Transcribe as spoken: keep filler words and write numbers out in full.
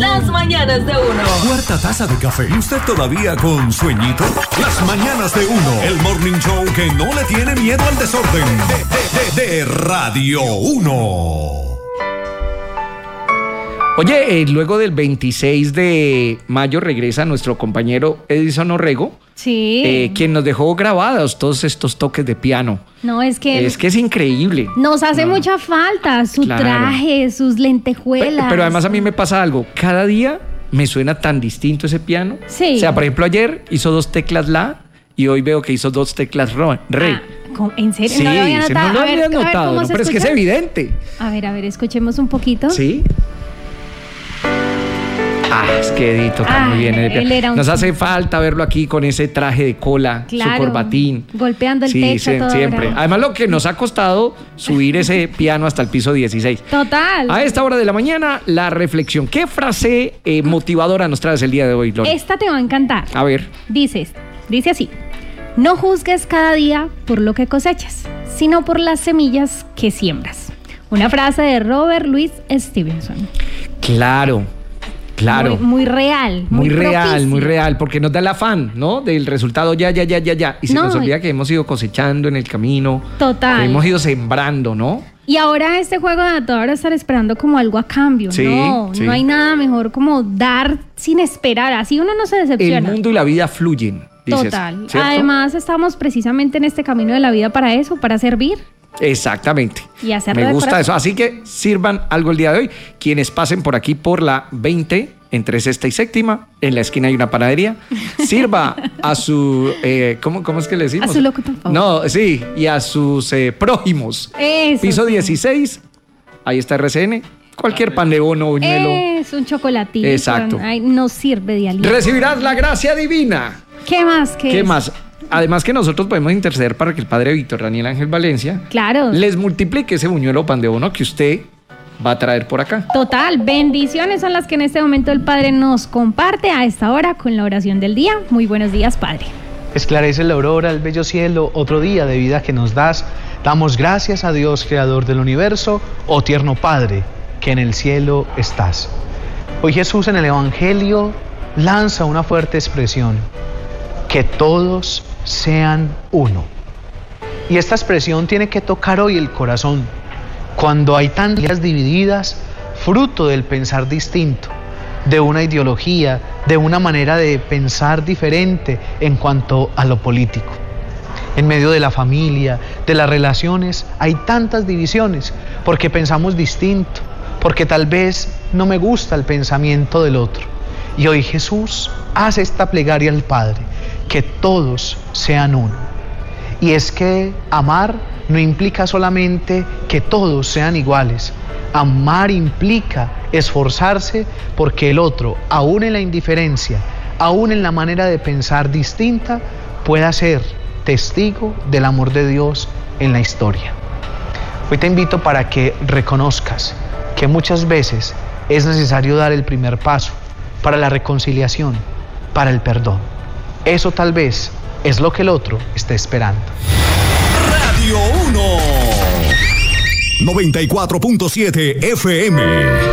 Las mañanas de uno. Cuarta taza de café. ¿Y usted todavía con sueñito? Las mañanas de uno. El morning show que no le tiene miedo al desorden. De, de, de, de Radio uno. Oye, eh, luego del veintiséis de mayo regresa nuestro compañero Edison Orrego. Sí. Eh, quien nos dejó grabados todos estos toques de piano. No, es que... Es que es increíble. Nos hace no. mucha falta su Claro. traje, sus lentejuelas. Pero, pero además a mí me pasa algo. Cada día me suena tan distinto ese piano. Sí. O sea, por ejemplo, ayer hizo dos teclas la y hoy veo que hizo dos teclas ro, re. Ah, ¿cómo? ¿En serio? Sí, No lo había se notado. no lo A ver, había a ver, notado, ¿cómo ¿no? se Pero es que es escucha? evidente. A ver, a ver, escuchemos un poquito. Sí. Ah, es que Edith toca Ay, muy bien. el él piano. era un- Nos hace falta verlo aquí con ese traje de cola, Claro, su corbatín. golpeando el sí, techo sí, todo siempre. bravo. Además, lo que nos ha costado subir ese piano hasta el piso dieciséis. Total. A esta hora de la mañana, la reflexión. ¿Qué frase eh, motivadora nos traes el día de hoy, Gloria? Esta te va a encantar. A ver. Dices, dice así: no juzgues cada día por lo que cosechas, sino por las semillas que siembras. Una frase de Robert Louis Stevenson. Claro, claro. Muy, muy real. Muy, Muy, real, propicia. muy real, porque nos da el afán, ¿no? Del resultado ya, ya, ya, ya, ya. Y se No, nos olvida que hemos ido cosechando en el camino. Total. Que hemos ido sembrando, ¿no? Y ahora este juego de todo ahora estar esperando como algo a cambio. Sí, no, sí. no hay nada mejor como dar sin esperar. Así uno no se El decepciona. mundo y la vida fluyen, dices. Total. ¿cierto? Además estamos precisamente en este camino de la vida para eso, para servir. Exactamente. Y hacerlo Me de gusta corazón. eso. Así que sirvan algo el día de hoy. Quienes pasen por aquí por la veinte, entre sexta y séptima, en la esquina hay una panadería. Sirva a su... eh, ¿cómo, ¿Cómo es que le decimos? A su locutor favorito. No, sí. Y a sus eh, prójimos. Eso. Piso sí. dieciséis. Ahí está R C N. Cualquier pan de bono, buñuelo. Es un chocolatito. Exacto. Ay, nos sirve de aliento. Recibirás la gracia divina. ¿Qué más? ¿Qué, ¿Qué es? más? Además que nosotros podemos interceder para que el padre Víctor Daniel Ángel Valencia Claro. les multiplique ese buñuelo pan de bono que usted va a traer por acá. Total, bendiciones son las que en este momento el Padre nos comparte a esta hora con la oración del día. Muy buenos días, Padre. Esclarece la aurora, el bello cielo, otro día de vida que nos das. Damos gracias a Dios, creador del universo, oh tierno Padre, que en el cielo estás. Hoy Jesús en el Evangelio lanza una fuerte expresión: que todos sean uno. Y esta expresión tiene que tocar hoy el corazón, cuando hay tantas ideas divididas, fruto del pensar distinto, de una ideología, de una manera de pensar diferente en cuanto a lo político. En medio de la familia, de las relaciones, hay tantas divisiones, porque pensamos distinto, porque tal vez no me gusta el pensamiento del otro. Y hoy Jesús hace esta plegaria al Padre: que todos sean uno. Y es que amar no implica solamente que todos sean iguales. Amar implica esforzarse porque el otro, aún en la indiferencia, aún en la manera de pensar distinta, pueda ser testigo del amor de Dios en la historia. Hoy te invito para que reconozcas que muchas veces es necesario dar el primer paso para la reconciliación, para el perdón. Eso tal vez es lo que el otro está esperando. Radio uno. noventa y cuatro punto siete F M.